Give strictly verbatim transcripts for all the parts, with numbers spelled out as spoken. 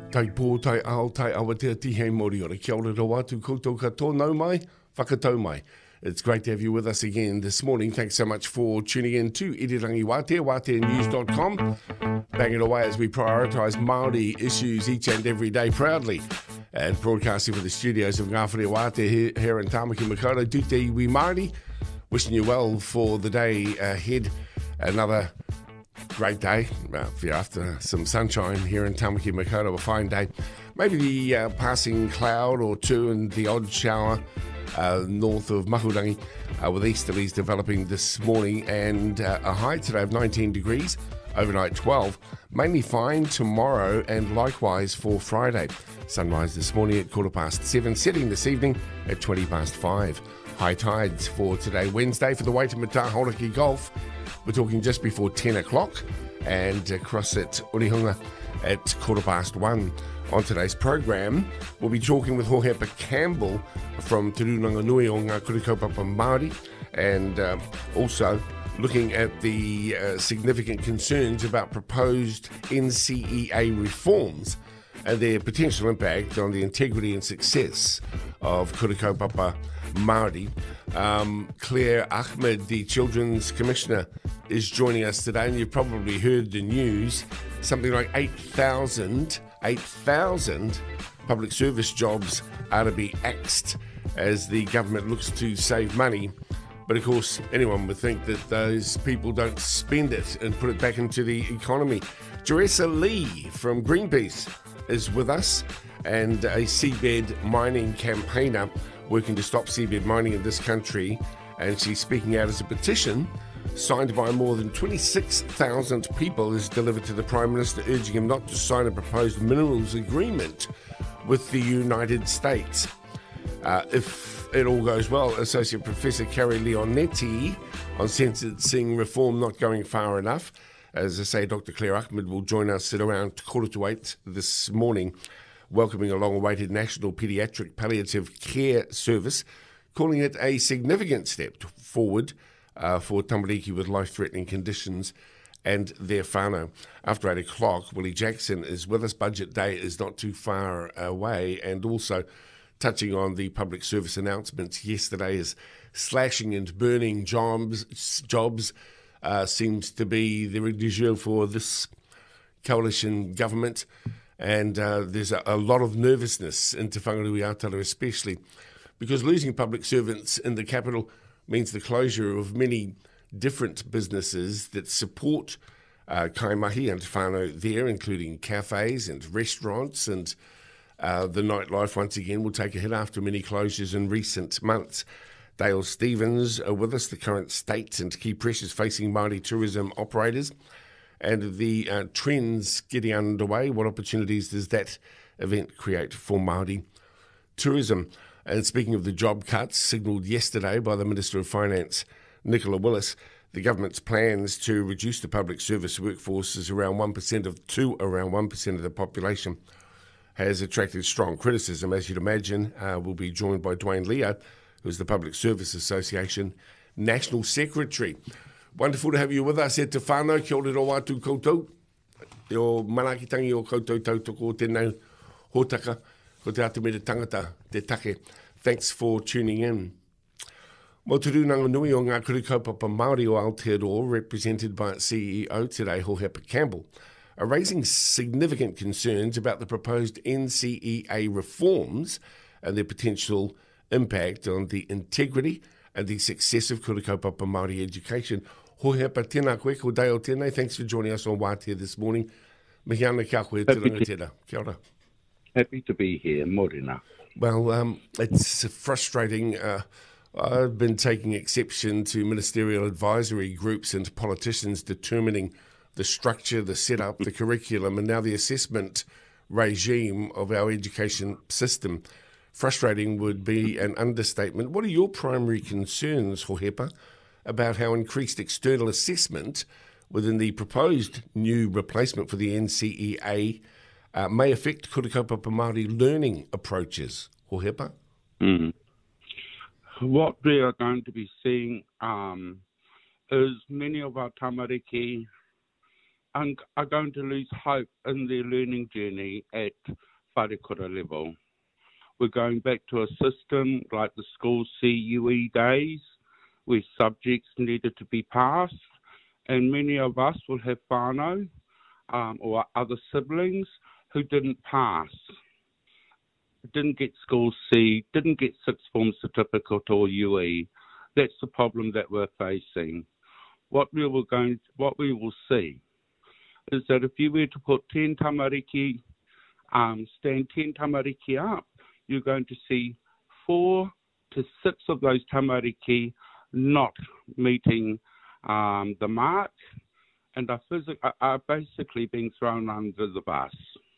Tai pō, tai ao, tai awa te atihe mori ora. Kia ora rau atu koutou katoa nau mai, whakatau mai. It's great to have you with us again this morning. Thanks so much for tuning in to Irirangi Wātea, wātea news dot com. Banging away as we prioritise Māori issues each and every day proudly. And broadcasting from the studios of Ngāwhare Wātea here, here in Tāmaki Makaurau. Tute iwi Māori. Wishing you well for the day ahead. Another great day, uh, after some sunshine here in Tāmaki Makaurau, a fine day. Maybe the uh, passing cloud or two and the odd shower uh, north of Mahurangi, uh, with easterlies developing this morning, and uh, a high today of nineteen degrees, overnight twelve. Mainly fine tomorrow and likewise for Friday. Sunrise this morning at quarter past seven, setting this evening at twenty past five. High tides for today, Wednesday, for the Waitemata Hauraki Golf. We're talking just before ten o'clock, and across at Urihunga at quarter past one. On today's program, we'll be talking with Hohepa Campbell from Te Runanganui o Ngā Kurikaupapa Māori, and uh, also looking at the uh, significant concerns about proposed N C E A reforms and their potential impact on the integrity and success of Kurikaupapa Māori. Um, Claire Ahmed, the Children's Commissioner, is joining us today, and you've probably heard the news. Something like eight thousand, eight thousand public service jobs are to be axed as the government looks to save money. But of course, anyone would think that those people don't spend it and put it back into the economy. Jeressa Lee from Greenpeace is with us, and a seabed mining campaigner working to stop seabed mining in this country, and she's speaking out as a petition signed by more than twenty-six thousand people is delivered to the Prime Minister, urging him not to sign a proposed minerals agreement with the United States. Uh, if it all goes well, Associate Professor Carrie Leonetti on sentencing reform not going far enough. As I say, Doctor Claire Ahmed will join us at around quarter to eight this morning, welcoming a long-awaited National Paediatric Palliative Care Service, calling it a significant step forward uh, for tamariki with life-threatening conditions and their whānau. After eight o'clock, Willie Jackson is with us. Budget day is not too far away, and also touching on the public service announcements yesterday is slashing and burning jobs, jobs uh, seems to be the du jour for this coalition government. And uh, there's a, a lot of nervousness in Te Whangarui Aotearoa especially, because losing public servants in the capital means the closure of many different businesses that support uh, kaimahi and whānau there, including cafes and restaurants, and uh, the nightlife once again will take a hit after many closures in recent months. Dale Stevens are with us, the current state and key pressures facing Māori tourism operators, and the uh, trends getting underway. What opportunities does that event create for Māori tourism? And speaking of the job cuts signalled yesterday by the Minister of Finance, Nicola Willis, the government's plans to reduce the public service workforce is around one percent of to around one percent of the population has attracted strong criticism. As you'd imagine, uh, we'll be joined by Dwayne Leo, who's the Public Service Association National Secretary. Wonderful to have you with us e te whānau. Kia ora rau atu koutou. E o manakitangi o koutou tautoko o tēnei hōtaka, ko te atu me te tangata, te take. Thanks for tuning in. Mo te Runanganui o Ngā Kurikaupapa Māori o Aotearoa, represented by its C E O today, Hohepa Campbell, are raising significant concerns about the proposed N C E A reforms and their potential impact on the integrity and the success of Kurikaupapa Māori education. Hohepa, tēnā koe, ko Dale tēnei. Thanks for joining us on Wātea this morning. Mihi ana kia koe te rangatira. Kia ora. Happy to be here, morena. Well, um, it's frustrating. Uh, I've been taking exception to ministerial advisory groups and politicians determining the structure, the setup, the curriculum, and now the assessment regime of our education system. Frustrating would be an understatement. What are your primary concerns, Hohepa, about how increased external assessment within the proposed new replacement for the N C E A uh, may affect Kurikaupapa Māori learning approaches, Hohepa? Mm. What we are going to be seeing um, is many of our tamariki are are going to lose hope in their learning journey at wharekura level. We're going back to a system like the school C U E days, where subjects needed to be passed, and many of us will have whānau um, or other siblings who didn't pass, didn't get school C, didn't get sixth form certificate or U E. That's the problem that we're facing. What we will going, what we will see is that if you were to put ten tamariki, um, stand ten tamariki up, you're going to see four to six of those tamariki not meeting um, the mark and are, phys- are basically being thrown under the bus.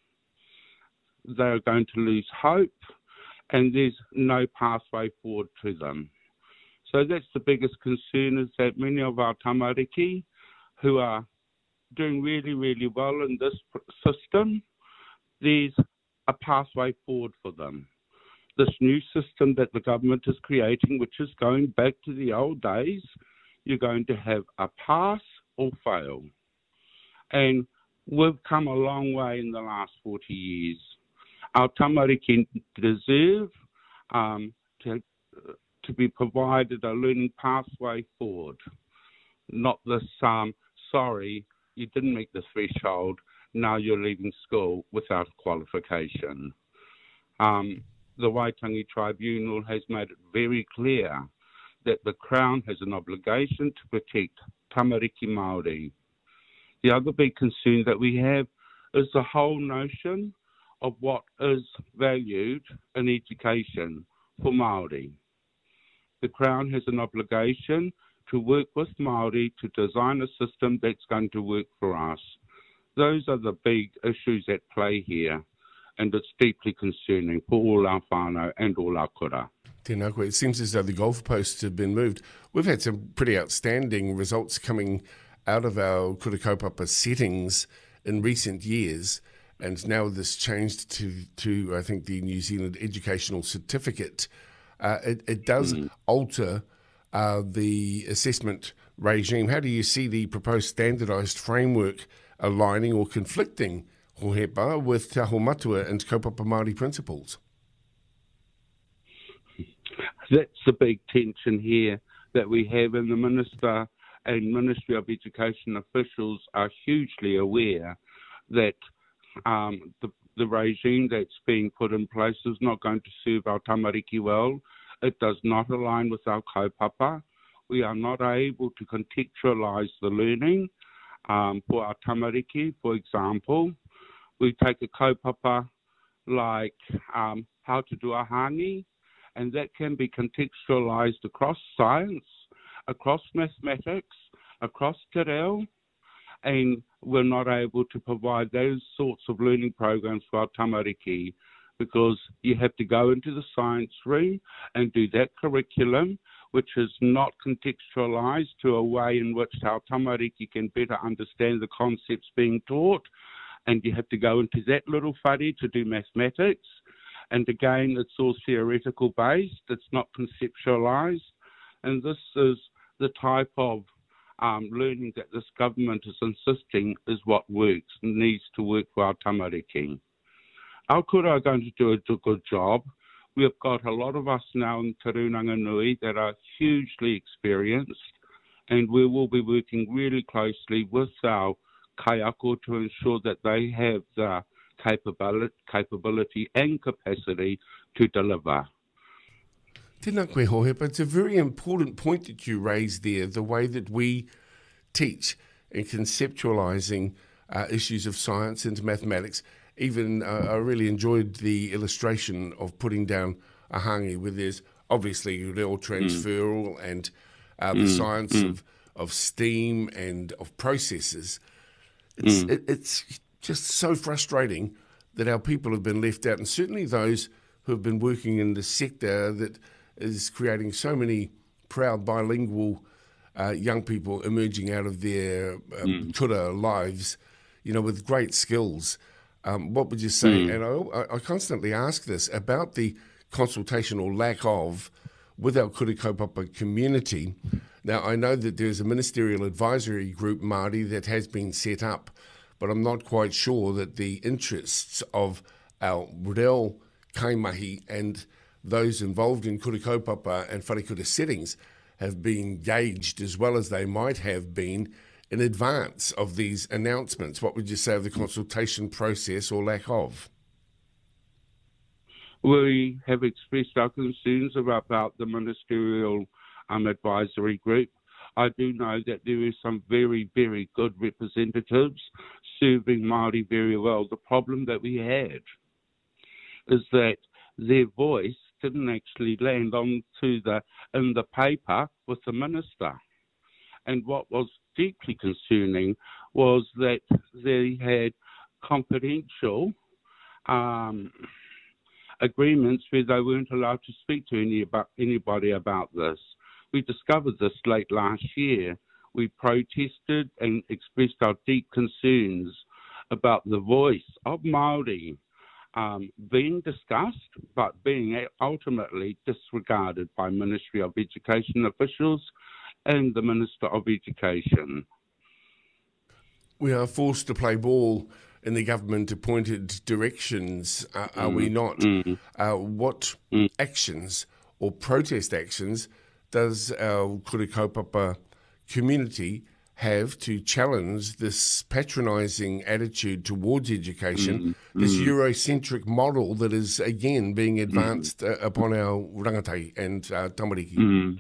They're going to lose hope and there's no pathway forward to them. So that's the biggest concern, is that many of our tamariki who are doing really, really well in this system, there's a pathway forward for them. This new system that the government is creating, which is going back to the old days, you're going to have a pass or fail. And we've come a long way in the last forty years. Our tamariki deserve um, to, to be provided a learning pathway forward, not this, um, sorry, you didn't meet the threshold, now you're leaving school without qualification. Um, the Waitangi Tribunal has made it very clear that the Crown has an obligation to protect tamariki Māori. The other big concern that we have is the whole notion of what is valued in education for Māori. The Crown has an obligation to work with Māori to design a system that's going to work for us. Those are the big issues at play here, and it's deeply concerning for all our whānau and all our kura. Tēnā koe. It seems as though the goalposts have been moved. We've had some pretty outstanding results coming out of our kura kaupapa settings in recent years, and now this changed to, to I think, the New Zealand Educational Certificate. Uh, it, it does mm. alter uh, the assessment regime. How do you see the proposed standardised framework aligning or conflicting hohepa with Taho Matua and kaupapa Māori principles? That's the big tension here that we have, and the Minister and Ministry of Education officials are hugely aware that um, the, the regime that's being put in place is not going to serve our tamariki well. It does not align with our kaupapa. We are not able to contextualise the learning um, for our tamariki. For example, we take a kaupapa like um, how to do a hangi, and that can be contextualised across science, across mathematics, across te reo, and we're not able to provide those sorts of learning programs for our tamariki because you have to go into the science room and do that curriculum, which is not contextualised to a way in which our tamariki can better understand the concepts being taught, and you have to go into that little whare to do mathematics. And again, it's all theoretical based, it's not conceptualised, and this is the type of um, learning that this government is insisting is what works, needs to work for our tamariki. Our kura are going to do a good job. We have got a lot of us now in Te Rūnanga-Nui that are hugely experienced, and we will be working really closely with our kaiako to ensure that they have the capability, capability and capacity to deliver. Tēnā koe hohepa. It's a very important point that you raised there, the way that we teach and conceptualising uh, issues of science and mathematics. Even uh, I really enjoyed the illustration of putting down a hangi where there's obviously reo transferal mm. and uh, the mm. science mm. of, of steam and of processes. It's, mm. it, it's just so frustrating that our people have been left out, and certainly those who have been working in the sector that is creating so many proud bilingual uh, young people emerging out of their um, mm. kura lives, you know, with great skills. Um, what would you say? Mm. And I, I constantly ask this about the consultation or lack of with our kura kaupapa community. Now, I know that there's a ministerial advisory group, Māori, that has been set up but I'm not quite sure that the interests of our reo kaimahi and those involved in kura kaupapa and wharekura settings have been gauged as well as they might have been in advance of these announcements. What would you say of the consultation process or lack of? We have expressed our concerns about, about the ministerial um, advisory group. I do know that there is some very, very good representatives serving Māori very well. The problem that we had is that their voice didn't actually land onto the in the paper with the minister. And what was deeply concerning was that they had confidential um, agreements where they weren't allowed to speak to any about, anybody about this. We discovered this late last year. We protested and expressed our deep concerns about the voice of Māori um, being discussed, but being ultimately disregarded by Ministry of Education officials and the Minister of Education. We are forced to play ball in the government-appointed directions, uh, are mm, we not? Mm. Uh, what mm. actions or protest actions does our kura kaupapa community have to challenge this patronising attitude towards education, mm, this mm. Eurocentric model that is, again, being advanced mm. uh, upon our rangatai and uh, tamariki? Mm.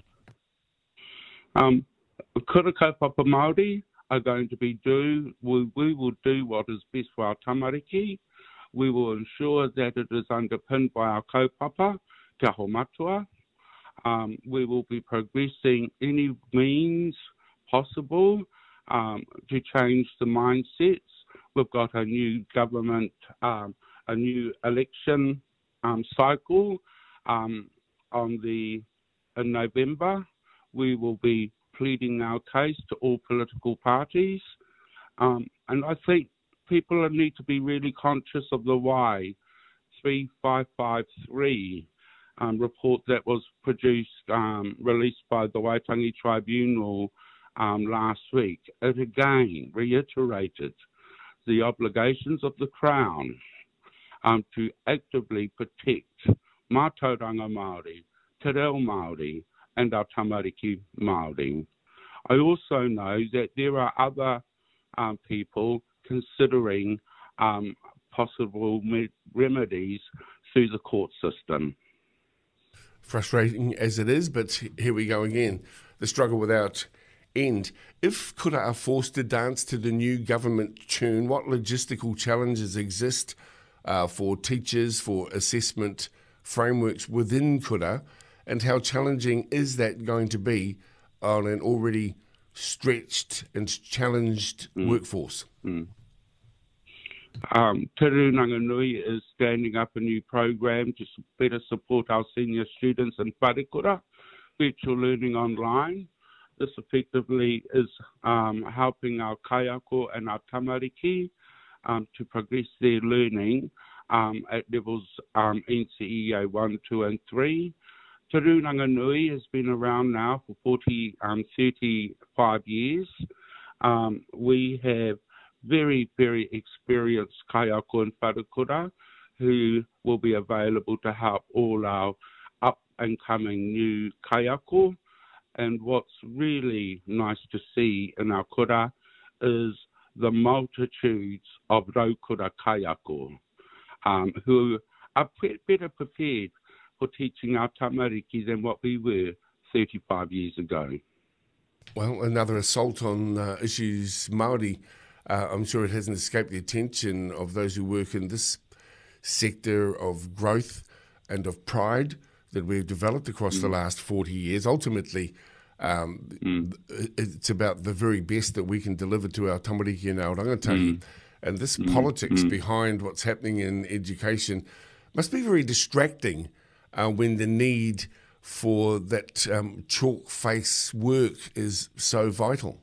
Um, kura kaupapa Māori are going to be do, we, we will do what is best for our tamariki. We will ensure that it is underpinned by our kaupapa, te aho matua. Um, we will be progressing any means possible um, to change the mindsets. We've got a new government, um, a new election um, cycle um, on the in November. We will be pleading our case to all political parties. Um, and I think people need to be really conscious of the why. three five five three um, report that was produced, um, released by the Waitangi Tribunal um, last week. It again reiterated the obligations of the Crown um, to actively protect Mātauranga Māori, Te Reo Māori, and our tamariki Māori. I also know that there are other um, people considering um, possible me- remedies through the court system. Frustrating as it is, but here we go again. The struggle without end. If kura are forced to dance to the new government tune, what logistical challenges exist uh, for teachers, for assessment frameworks within kura, and how challenging is that going to be on an already stretched and challenged mm. workforce? Mm. Um, Te Rūnanga-Nui is standing up a new program to better support our senior students in Wharekura, virtual learning online. This effectively is um, helping our kaiako and our tamariki um, to progress their learning um, at levels um, N C E A one, two and three. Te Rūnanga-Nui has been around now for forty, um, thirty-five years. Um, we have very, very experienced kaiako and wharekura who will be available to help all our up-and-coming new kaiako. And what's really nice to see in our kura is the multitudes of raukura kaiako um, who are pre- better prepared for teaching our tamariki than what we were thirty-five years ago. Well, another assault on uh, issues Māori. Uh, I'm sure it hasn't escaped the attention of those who work in this sector of growth and of pride that we've developed across mm. the last forty years. Ultimately, um, mm. it's about the very best that we can deliver to our tamariki and our rangatahi. Mm. And this mm. politics mm. behind what's happening in education must be very distracting uh, when the need for that um, chalk face work is so vital.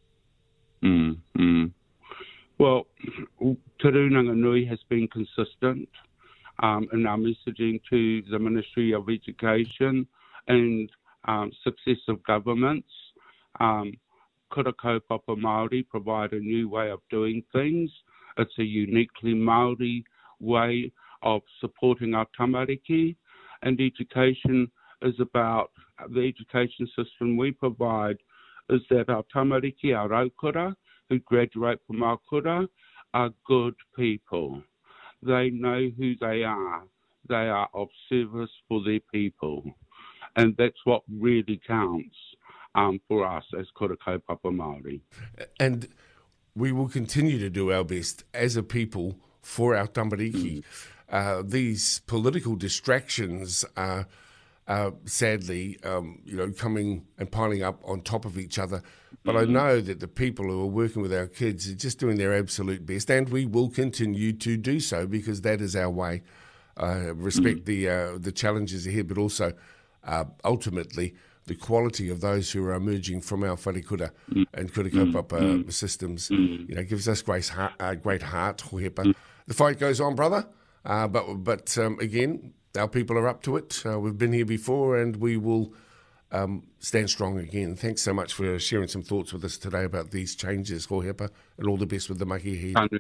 Mm. Mm. Well, Te Rūnanga-Nui has been consistent um, in our messaging to the Ministry of Education and um, successive governments. Um, Kura kaupapa Māori provide a new way of doing things. It's a uniquely Māori way of supporting our tamariki, and education is about the education system we provide is that our tamariki, our aukura, who graduate from our kura, are good people. They know who they are. They are of service for their people. And that's what really counts um, for us as kura kaupapa Māori. And we will continue to do our best as a people for our tamariki. Mm. Uh, these political distractions are, are sadly, um, you know, coming and piling up on top of each other. But mm-hmm. I know that the people who are working with our kids are just doing their absolute best, and we will continue to do so because that is our way. Uh, respect mm. the uh, the challenges ahead, but also uh, ultimately the quality of those who are emerging from our wharekura mm. and kura kaupapa mm. systems. Mm. You know, gives us great heart, uh, great heart, hohepa. Mm. The fight goes on, brother. Uh, but but um, again, our people are up to it. Uh, we've been here before, and we will um, stand strong again. Thanks so much for sharing some thoughts with us today about these changes, hohepa, and all the best with the mahi ahead.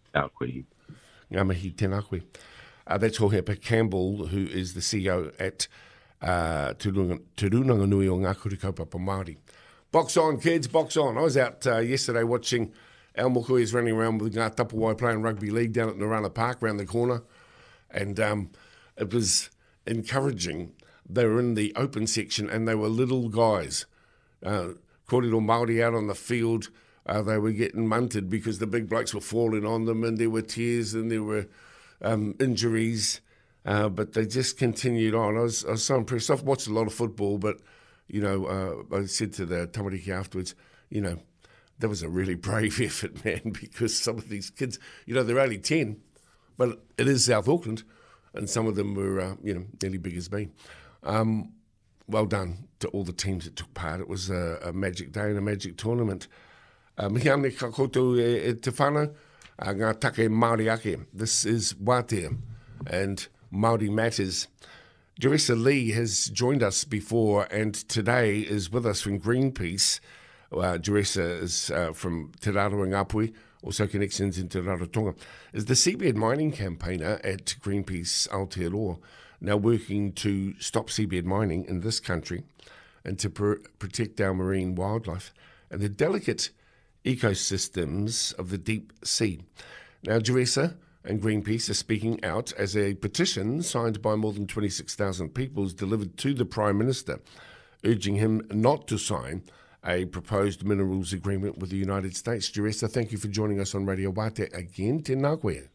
Ngā mihi tēnā koe. Uh, that's Hohepa Campbell, who is the C E O at uh, Te Runanga Nui o Ngā Kura Kaupapa Māori. Box on, kids, box on. I was out uh, yesterday watching our mokois running around with Ngā Tapawai playing rugby league down at Narana Park around the corner, and um, it was encouraging. They were in the open section and they were little guys. Uh, kōrero Māori out on the field, uh, they were getting munted because the big blokes were falling on them, and there were tears and there were um, injuries, uh, but they just continued on. I was, I was so impressed. I've watched a lot of football, but, you know, uh, I said to the tamariki afterwards, you know, that was a really brave effort, man, because some of these kids, you know, they're only ten, but it is South Auckland, and some of them were, uh, you know, nearly big as me. Um, well done to all the teams that took part. It was a, a magic day and a magic tournament. Uh, mihi ane ka koutou e, e te whānau, uh, ngā take Māori ake. This is Wātea and Māori Matters. Jeresa Lee has joined us before, and today is with us from Greenpeace. Uh, Jeresa is uh, from Te Raro Ngāpui, also connections into Rarotonga, is the seabed mining campaigner at Greenpeace Aotearoa, now working to stop seabed mining in this country and to pr- protect our marine wildlife and the delicate ecosystems of the deep sea. Now, Jeresa and Greenpeace are speaking out as a petition signed by more than twenty-six thousand people is delivered to the Prime Minister, urging him not to sign a proposed minerals agreement with the United States. Jeresa, thank you for joining us on Radio Wātea again. Tēnā koe.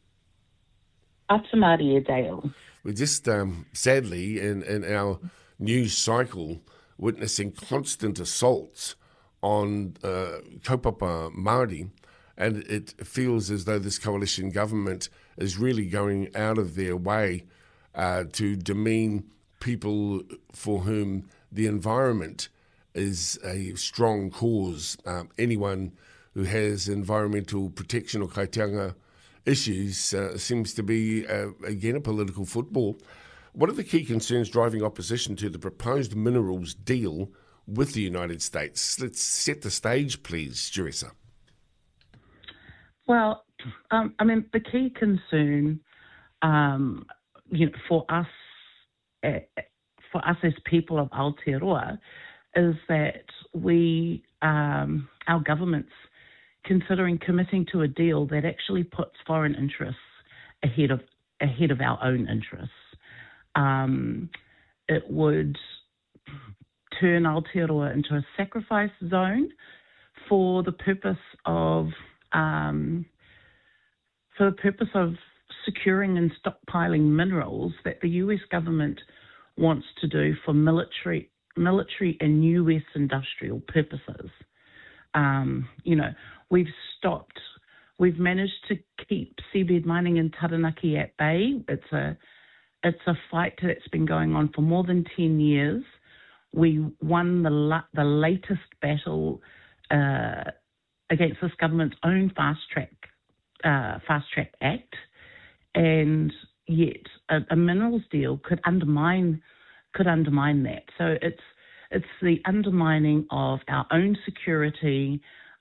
Ata Māori e Dale. We're just, um, sadly, in, in our news cycle, witnessing constant assaults on uh, kaupapa Māori, and it feels as though this coalition government is really going out of their way uh, to demean people for whom the environment is a strong cause. Um, anyone who has environmental protection or kaitianga issues uh, seems to be, uh, again, a political football. What are the key concerns driving opposition to the proposed minerals deal with the United States? Let's set the stage, please, Jeresa. Well, um, I mean, the key concern um, you know, for us, uh, for us as people of Aotearoa, is that we, um, our government's considering committing to a deal that actually puts foreign interests ahead of ahead of our own interests. Um, it would turn Aotearoa into a sacrifice zone for the purpose of um, for the purpose of securing and stockpiling minerals that the U S government wants to do for military military and U S industrial purposes. Um, you know, we've stopped, we've managed to keep seabed mining in Taranaki at bay. It's a, it's a fight that's been going on for more than ten years. We won the la- the latest battle uh, against this government's own fast track uh, fast track act, and yet a, a minerals deal could undermine could undermine that. So it's it's the undermining of our own security,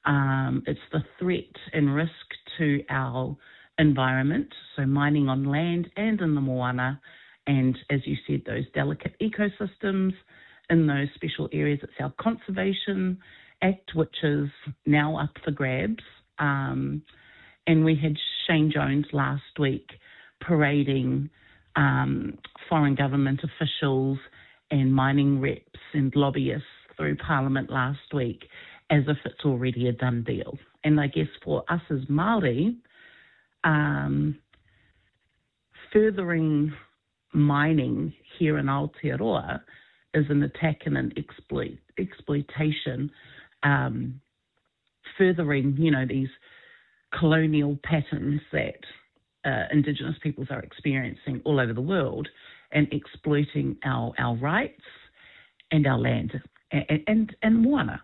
Um, it's the threat and risk to our environment, so mining on land and in the moana, and as you said, those delicate ecosystems in those special areas. It's our Conservation Act, which is now up for grabs. Um, and we had Shane Jones last week parading um, foreign government officials and mining reps and lobbyists through Parliament last week as if it's already a done deal. And I guess for us as Māori, um, furthering mining here in Aotearoa is an attack and an exploit, exploitation, um, furthering, you know, these colonial patterns that uh, Indigenous peoples are experiencing all over the world and exploiting our, our rights and our land and, and, and moana.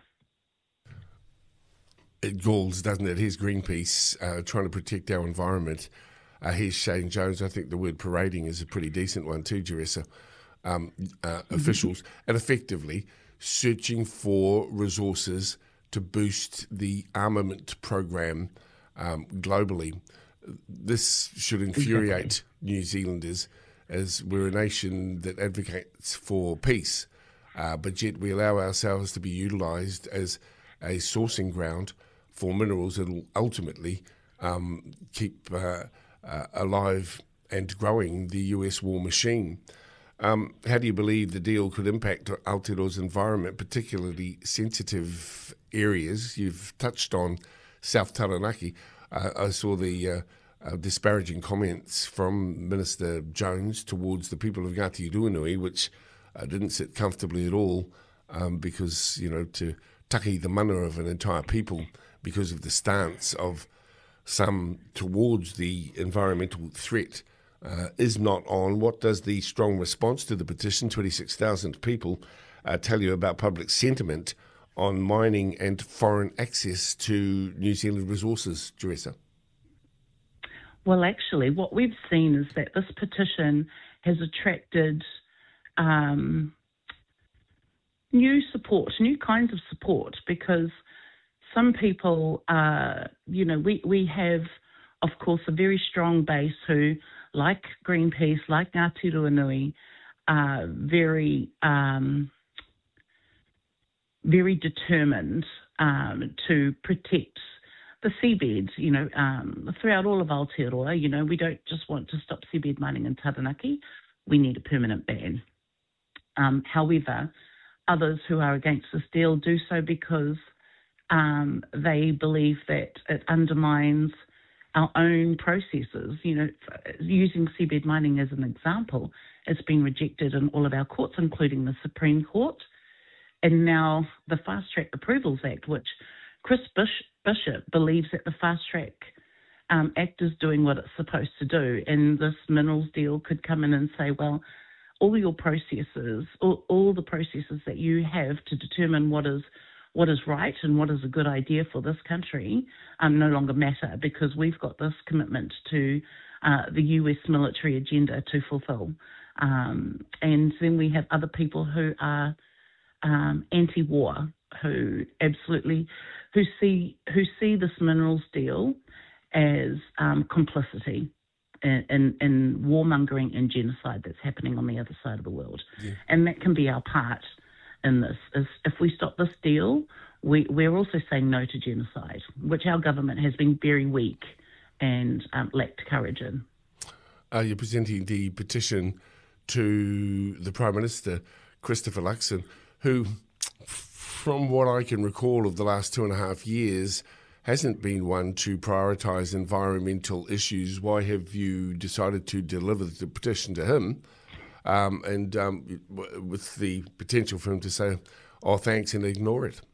It galls, doesn't it? Here's Greenpeace uh, trying to protect our environment. Uh, here's Shane Jones. I think the word parading is a pretty decent one too, Jeressa. Um, uh, officials, and effectively searching for resources to boost the armament program um, globally. This should infuriate exactly. New Zealanders, as we're a nation that advocates for peace, uh, but yet we allow ourselves to be utilised as a sourcing ground for minerals that will ultimately um, keep uh, uh, alive and growing the U S war machine. Um, how do you believe the deal could impact Aotearoa's environment, particularly sensitive areas? You've touched on South Taranaki. Uh, I saw the uh, uh, disparaging comments from Minister Jones towards the people of Ngāti Ruanui, which uh, didn't sit comfortably at all, um, because, you know, to taki the mana of an entire people because of the stance of some towards the environmental threat Uh, is not on. What does the strong response to the petition, twenty-six thousand people, uh, tell you about public sentiment on mining and foreign access to New Zealand resources, Jeressa? Well, actually, what we've seen is that this petition has attracted um, new support, new kinds of support, because some people, uh, you know, we, we have, of course, a very strong base who, like Greenpeace, like Ngāti Ruanui, are very, um, very determined um, to protect the seabed, you know, um, throughout all of Aotearoa. You know, we don't just want to stop seabed mining in Taranaki. We need a permanent ban. Um, however, others who are against this deal do so because um, they believe that it undermines our own processes. You know, using seabed mining as an example, it's been rejected in all of our courts, including the Supreme Court. And now the Fast Track Approvals Act, which Chris Bishop believes that the Fast Track um, Act is doing what it's supposed to do. And this minerals deal could come in and say, well, all your processes, all, all the processes that you have to determine what is what is right and what is a good idea for this country um, no longer matter, because we've got this commitment to uh, the U S military agenda to fulfill. Um, and then we have other people who are um, anti-war, who absolutely, who see who see this minerals deal as um, complicity in, in, in warmongering and genocide that's happening on the other side of the world. Yeah. And that can be our part in this. Is if we stop this deal, we, we're also saying no to genocide, which our government has been very weak and um, lacked courage in. Uh, you're presenting the petition to the Prime Minister, Christopher Luxon, who, from what I can recall of the last two and a half years, hasn't been one to prioritise environmental issues. Why have you decided to deliver the petition to him? Um, and um, with the potential for him to say, oh, thanks, and ignore it.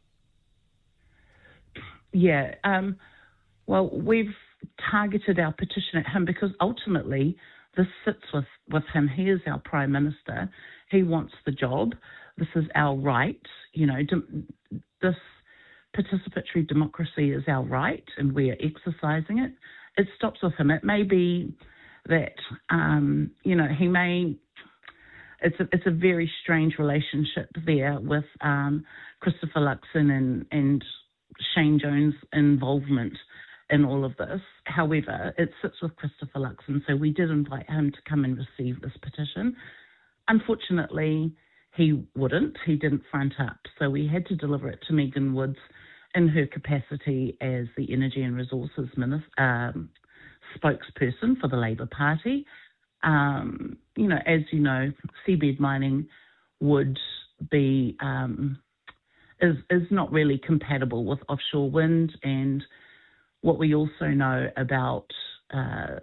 Yeah, um, well, we've targeted our petition at him because ultimately this sits with, with him. He is our Prime Minister. He wants the job. This is our right. You know, de- this participatory democracy is our right, and we are exercising it. It stops with him. It may be that, um, you know, he may... It's a, it's a very strange relationship there with um, Christopher Luxon and, and Shane Jones' involvement in all of this. However, it sits with Christopher Luxon, so we did invite him to come and receive this petition. Unfortunately, he wouldn't. He didn't front up, so we had to deliver it to Megan Woods in her capacity as the Energy and Resources Minister, um, spokesperson for the Labour Party. Um, you know, as you know, seabed mining would be um, is is not really compatible with offshore wind, and what we also know about uh,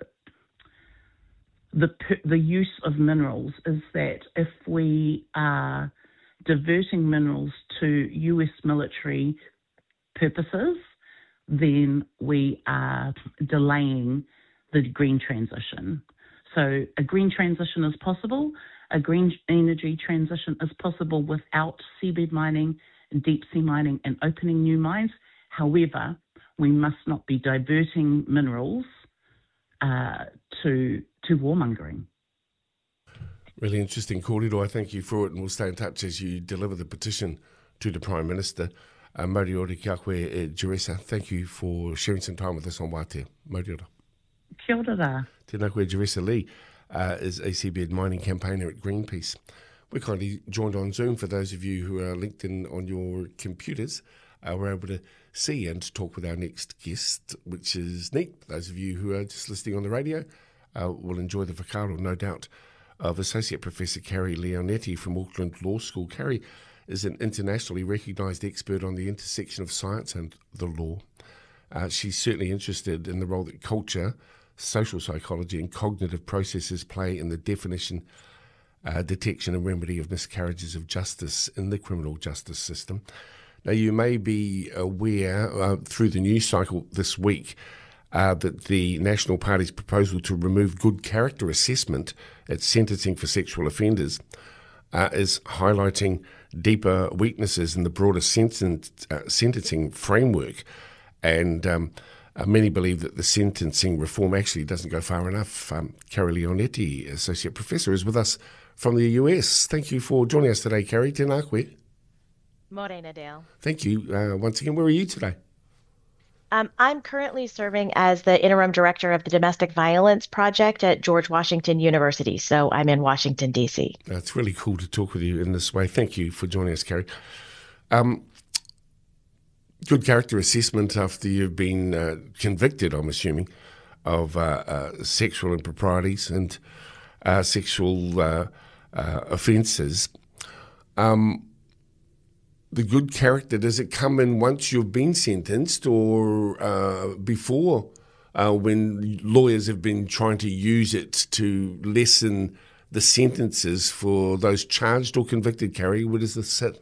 the the use of minerals is that if we are diverting minerals to U S military purposes, then we are delaying the green transition. So a green transition is possible. A green energy transition is possible without seabed mining, deep sea mining, and opening new mines. However, we must not be diverting minerals uh, to to warmongering. Really interesting, Kōrero. I thank you for it, and we'll stay in touch as you deliver the petition to the Prime Minister. Uh, Moriora kia koe e Jeresa, thank you for sharing some time with us on Wātea. Moriora. Kia ora rā. Tēnā koe Jeresa Lee uh, is a seabed mining campaigner at Greenpeace. We're kindly joined on Zoom for those of you who are linked in on your computers. Uh, we're able to see and talk with our next guest, which is neat. Those of you who are just listening on the radio uh, will enjoy the whakaaro, no doubt, of Associate Professor Carrie Leonetti from Auckland Law School. Carrie is an internationally recognised expert on the intersection of science and the law. Uh, she's certainly interested in the role that culture, social psychology and cognitive processes play in the definition, uh, detection and remedy of miscarriages of justice in the criminal justice system. Now, you may be aware uh, through the news cycle this week uh, that the National Party's proposal to remove good character assessment at sentencing for sexual offenders uh, is highlighting deeper weaknesses in the broader sentence, uh, sentencing framework. And um, uh, many believe that the sentencing reform actually doesn't go far enough. Um, Carrie Leonetti, Associate Professor, is with us from the U S. Thank you for joining us today, Carrie. Tēnā koe. Morena Dale. Thank you. Uh, once again, where are you today? Um, I'm currently serving as the interim director of the Domestic Violence Project at George Washington University, so I'm in Washington, D C. Uh, it's really cool to talk with you in this way. Thank you for joining us, Carrie. Um, good character assessment after you've been uh, convicted, I'm assuming, of uh, uh, sexual improprieties and uh, sexual uh, uh, offences. Um, The good character, does it come in once you've been sentenced or uh, before uh, when lawyers have been trying to use it to lessen the sentences for those charged or convicted, Carrie? Where does this sit?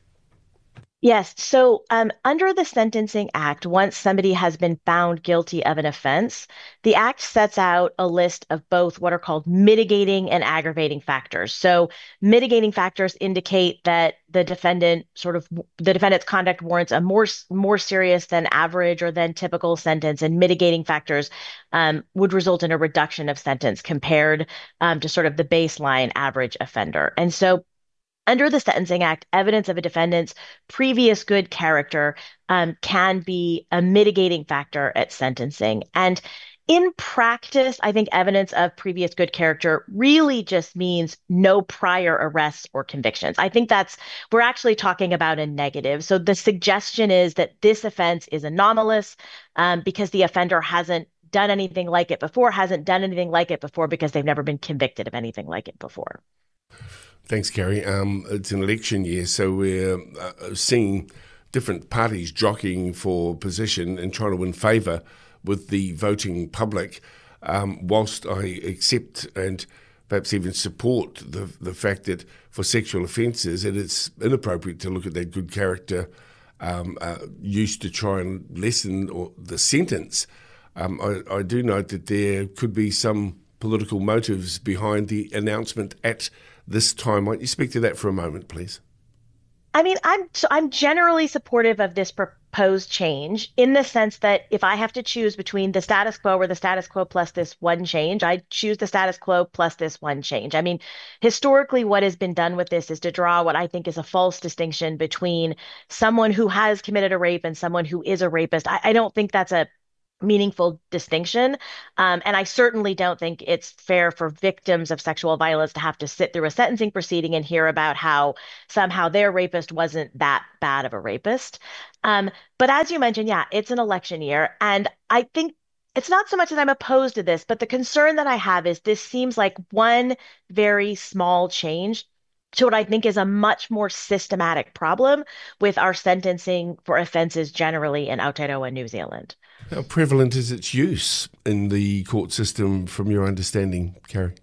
Yes. So um, under the Sentencing Act, once somebody has been found guilty of an offense, the act sets out a list of both what are called mitigating and aggravating factors. So mitigating factors indicate that the defendant sort of the defendant's conduct warrants a more more serious than average or than typical sentence, and mitigating factors um, would result in a reduction of sentence compared um, to sort of the baseline average offender. And so under the Sentencing Act, evidence of a defendant's previous good character um, can be a mitigating factor at sentencing. And in practice, I think evidence of previous good character really just means no prior arrests or convictions. I think that's, we're actually talking about a negative. So the suggestion is that this offense is anomalous um, because the offender hasn't done anything like it before, hasn't done anything like it before because they've never been convicted of anything like it before. Thanks, Carrie. Um, it's an election year, so we're uh, seeing different parties jockeying for position and trying to win favour with the voting public. Um, whilst I accept and perhaps even support the the fact that for sexual offences it is inappropriate to look at that good character um, uh, used to try and lessen or the sentence, um, I, I do note that there could be some political motives behind the announcement at this time. Might you speak to that for a moment, please? I mean, I'm so I'm generally supportive of this pr- proposed change in the sense that if I have to choose between the status quo or the status quo plus this one change, I choose the status quo plus this one change. I mean, historically, what has been done with this is to draw what I think is a false distinction between someone who has committed a rape and someone who is a rapist. I, I don't think that's a meaningful distinction. Um, and I certainly don't think it's fair for victims of sexual violence to have to sit through a sentencing proceeding and hear about how somehow their rapist wasn't that bad of a rapist. Um, but as you mentioned, yeah, it's an election year. And I think it's not so much that I'm opposed to this, but the concern that I have is this seems like one very small change to what I think is a much more systematic problem with our sentencing for offenses generally in Aotearoa, New Zealand. How prevalent is its use in the court system from your understanding, Carrie?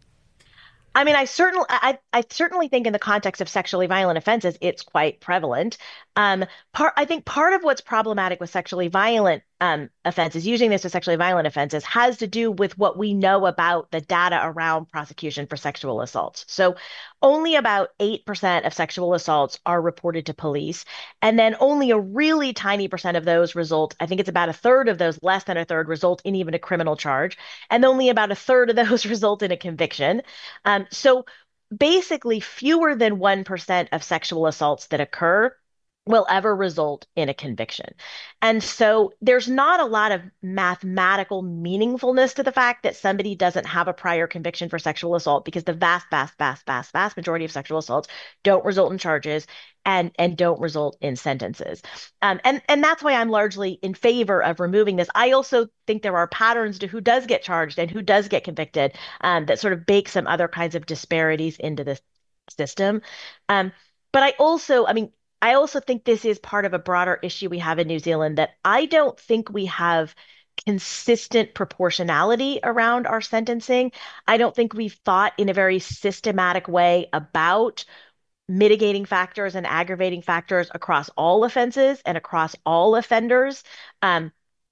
I mean, I certainly, I, I certainly think in the context of sexually violent offenses, it's quite prevalent. Um, part, I think part of what's problematic with sexually violent um, offenses, using this with sexually violent offenses, has to do with what we know about the data around prosecution for sexual assaults. So, only about eight percent of sexual assaults are reported to police, and then only a really tiny percent of those result. I think it's about a third of those, less than a third, result in even a criminal charge, and only about a third of those result in a conviction. Um, so basically, fewer than one percent of sexual assaults that occur will ever result in a conviction. And so there's not a lot of mathematical meaningfulness to the fact that somebody doesn't have a prior conviction for sexual assault, because the vast, vast, vast, vast, vast majority of sexual assaults don't result in charges and, and don't result in sentences. Um, and, and that's why I'm largely in favor of removing this. I also think there are patterns to who does get charged and who does get convicted um, that sort of bake some other kinds of disparities into this system. Um, but I also, I mean, I also think this is part of a broader issue we have in New Zealand, that I don't think we have consistent proportionality around our sentencing. I don't think we've thought in a very systematic way about mitigating factors and aggravating factors across all offenses and across all offenders. Um,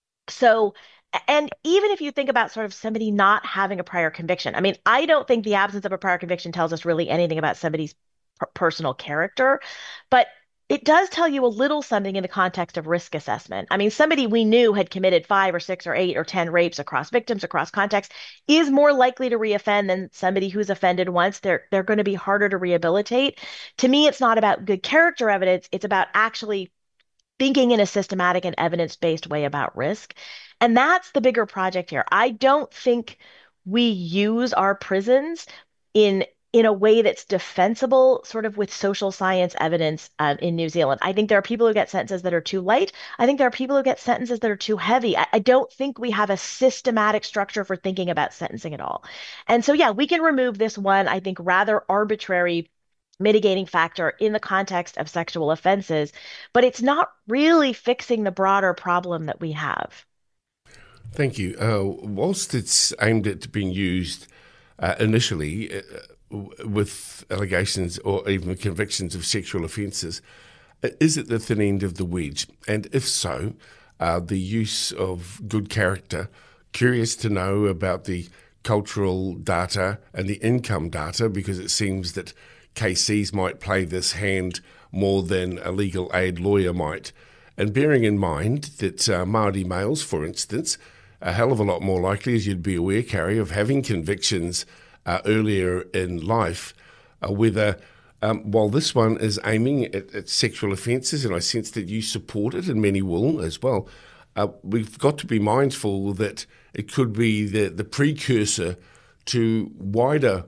so, and even if you think about sort of somebody not having a prior conviction, I mean, I don't think the absence of a prior conviction tells us really anything about somebody's per- personal character, but it does tell you a little something in the context of risk assessment. I mean, somebody we knew had committed five or six or eight or ten rapes across victims, across contexts, is more likely to reoffend than somebody who's offended once. They're they're going to be harder to rehabilitate. To me, it's not about good character evidence. It's about actually thinking in a systematic and evidence-based way about risk. And that's the bigger project here. I don't think we use our prisons in in a way that's defensible, sort of with social science evidence um, in New Zealand. I think there are people who get sentences that are too light. I think there are people who get sentences that are too heavy. I, I don't think we have a systematic structure for thinking about sentencing at all. And so, yeah, we can remove this one, I think, rather arbitrary mitigating factor in the context of sexual offenses, but it's not really fixing the broader problem that we have. Thank you. Uh, whilst it's aimed at being used uh, initially, uh, with allegations or even convictions of sexual offences, is it the thin end of the wedge? And if so, uh, the use of good character, curious to know about the cultural data and the income data, because it seems that K Cs might play this hand more than a legal aid lawyer might. And bearing in mind that uh, Māori males, for instance, a hell of a lot more likely, as you'd be aware, Carrie, of having convictions Uh, earlier in life, uh, whether, um, while this one is aiming at, at sexual offences, and I sense that you support it, and many will as well, uh, we've got to be mindful that it could be the, the precursor to wider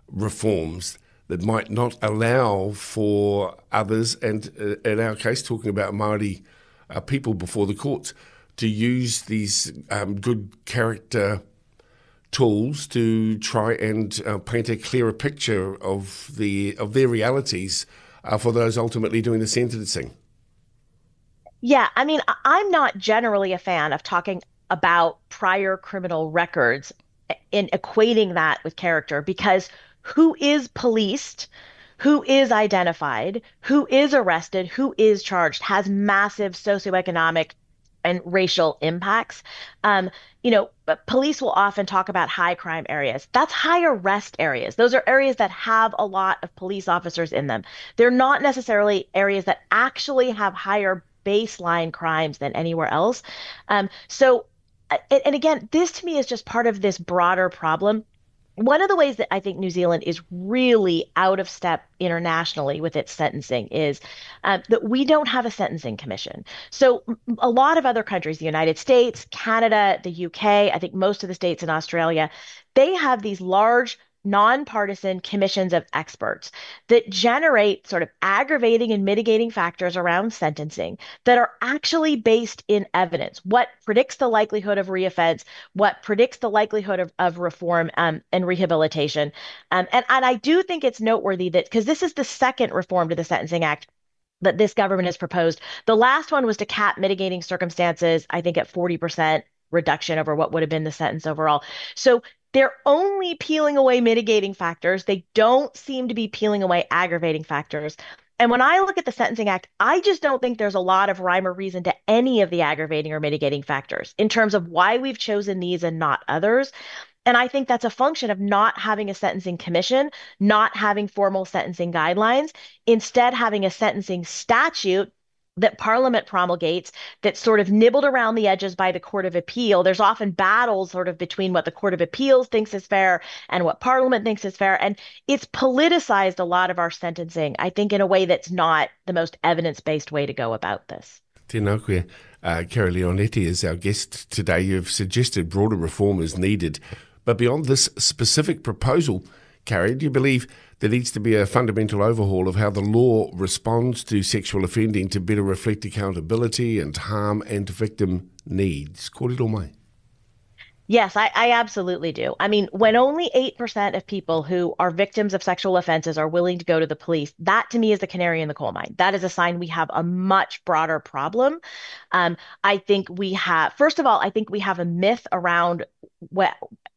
reforms that might not allow for others, and uh, in our case, talking about Māori uh, people before the courts, to use these um, good character tools to try and uh, paint a clearer picture of the of their realities uh, for those ultimately doing the sentencing. Yeah, I mean, I'm not generally a fan of talking about prior criminal records in equating that with character, because who is policed, who is identified, who is arrested, who is charged has massive socioeconomic and racial impacts. Um, you know, police will often talk about high crime areas. That's high arrest areas. Those are areas that have a lot of police officers in them. They're not necessarily areas that actually have higher baseline crimes than anywhere else. Um, so, and, and again, this to me is just part of this broader problem. One of the ways that I think New Zealand is really out of step internationally with its sentencing is uh, that we don't have a sentencing commission. So a lot of other countries, the United States, Canada, the U K, I think most of the states in Australia, they have these large nonpartisan commissions of experts that generate sort of aggravating and mitigating factors around sentencing that are actually based in evidence. What predicts the likelihood of reoffense, what predicts the likelihood of, of reform um, and rehabilitation. Um, and, and I do think it's noteworthy that, because this is the second reform to the Sentencing Act that this government has proposed. The last one was to cap mitigating circumstances, I think at forty percent reduction over what would have been the sentence overall. So they're only peeling away mitigating factors. They don't seem to be peeling away aggravating factors. And when I look at the Sentencing Act, I just don't think there's a lot of rhyme or reason to any of the aggravating or mitigating factors in terms of why we've chosen these and not others. And I think that's a function of not having a sentencing commission, not having formal sentencing guidelines, instead having a sentencing statute that Parliament promulgates that's sort of nibbled around the edges by the Court of Appeal. There's often battles sort of between what the Court of Appeals thinks is fair and what Parliament thinks is fair. And it's politicized a lot of our sentencing, I think, in a way that's not the most evidence-based way to go about this. Tēnā koe. Uh, Carrie Leonetti is our guest today. You've suggested broader reform is needed. But beyond this specific proposal, Carrie, do you believe there needs to be a fundamental overhaul of how the law responds to sexual offending to better reflect accountability and harm and victim needs? Kōrero mai. Yes, I, I absolutely do. I mean, when only eight percent of people who are victims of sexual offenses are willing to go to the police, that to me is the canary in the coal mine. That is a sign we have a much broader problem. Um, I think we have, first of all, I think we have a myth around what,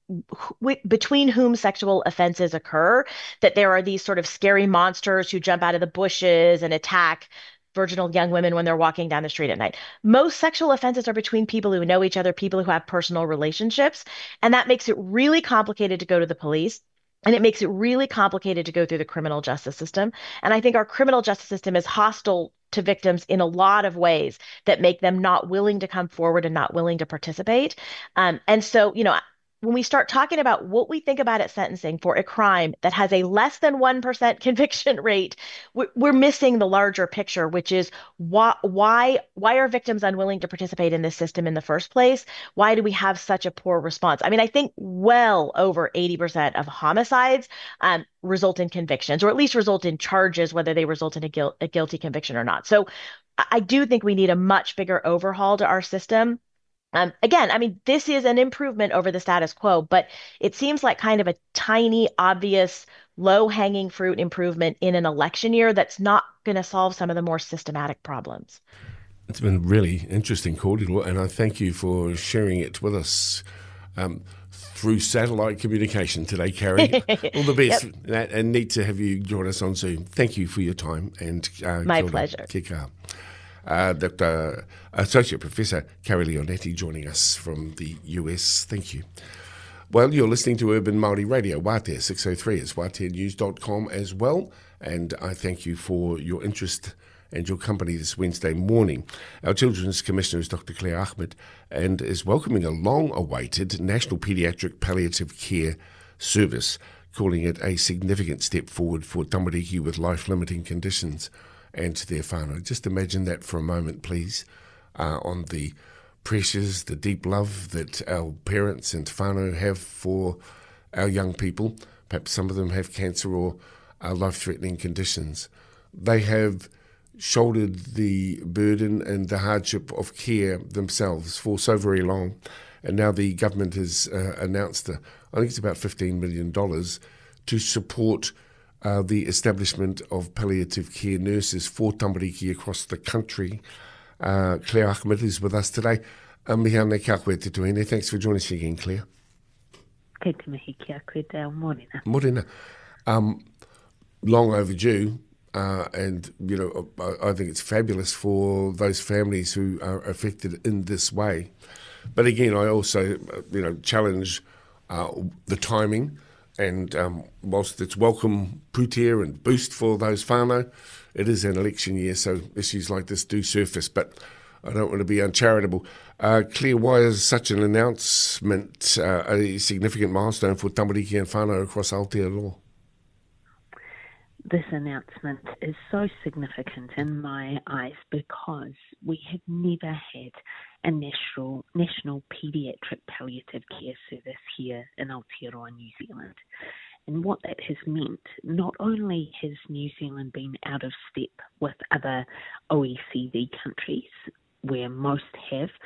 between whom sexual offenses occur, that there are these sort of scary monsters who jump out of the bushes and attack virginal young women when they're walking down the street at night. Most sexual offenses are between people who know each other, people who have personal relationships, and that makes it really complicated to go to the police. And it makes it really complicated to go through the criminal justice system. And I think our criminal justice system is hostile to victims in a lot of ways that make them not willing to come forward and not willing to participate. Um, and so, you know, when we start talking about what we think about at sentencing for a crime that has a less than one percent conviction rate, we're missing the larger picture, which is why, why, why are victims unwilling to participate in this system in the first place? Why do we have such a poor response? I mean, I think well over eighty percent of homicides um, result in convictions, or at least result in charges, whether they result in a, guilt, a guilty conviction or not. So I do think we need a much bigger overhaul to our system. Um, again, I mean, this is an improvement over the status quo, but it seems like kind of a tiny, obvious, low-hanging fruit improvement in an election year that's not going to solve some of the more systematic problems. It's been really interesting, Kōrero, and I thank you for sharing it with us um, through satellite communication today, Carrie. All the best, yep. And neat to have you join us on Zoom. Thank you for your time. And uh, My pleasure. Kika. Uh, Doctor Associate Professor Carrie Leonetti joining us from the U S. Thank you. Well, you're listening to Urban Māori Radio, Wātea six oh three. It's wātea news dot com as well. And I thank you for your interest and your company this Wednesday morning. Our Children's Commissioner is Doctor Claire Ahmed and is welcoming a long-awaited National Paediatric Palliative Care Service, calling it a significant step forward for tamariki with life-limiting conditions and to their whānau. Just imagine that for a moment, please, uh, on the pressures, the deep love that our parents and whānau have for our young people. Perhaps some of them have cancer or uh, life-threatening conditions. They have shouldered the burden and the hardship of care themselves for so very long. And now the government has uh, announced, uh, I think it's about fifteen million dollars to support Uh, the establishment of palliative care nurses for tamariki across the country. Uh, Claire Ahmed is with us today. Um, Mihane kia koe te tuhine. Thanks for joining us again, Claire. Kei te mihi kia koe te ao morena. Morena. Um, long overdue, uh, and you know, I, I think it's fabulous for those families who are affected in this way. But again, I also, you know, challenge uh, the timing And um, whilst it's welcome putia and boost for those whānau, it is an election year, so issues like this do surface, but I don't want to be uncharitable. Uh, Claire, why is such an announcement uh, a significant milestone for tamariki and whānau across Aotearoa? This announcement is so significant in my eyes because we have never had a national national paediatric palliative care service here in Aotearoa, New Zealand. And what that has meant, not only has New Zealand been out of step with other O E C D countries, where most have